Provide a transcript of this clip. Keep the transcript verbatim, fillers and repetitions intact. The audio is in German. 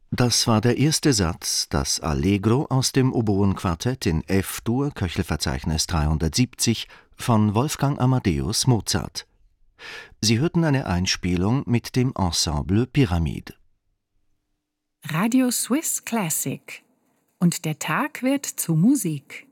Das war der erste Satz, das Allegro aus dem Oboenquartett in F-Dur, Köchelverzeichnis dreihundertsiebzig, von Wolfgang Amadeus Mozart. Sie hörten eine Einspielung mit dem Ensemble Pyramide. Radio Swiss Classic. Und der Tag wird zu Musik.